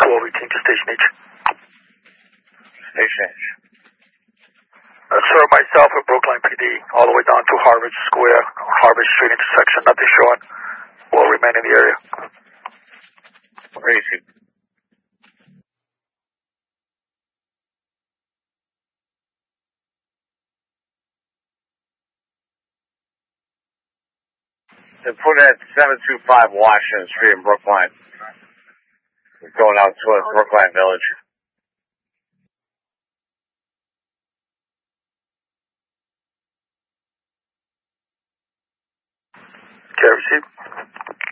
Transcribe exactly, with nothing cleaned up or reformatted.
will return to Station H. Station H. Uh, sir, myself and Brookline P D, all the way down to Harvard Square, Harvard Street intersection, nothing showing. Will remain in the area. Crazy. They put it at seven two five Washington Street in Brookline. We're going out towards Brookline Village. Okay, received.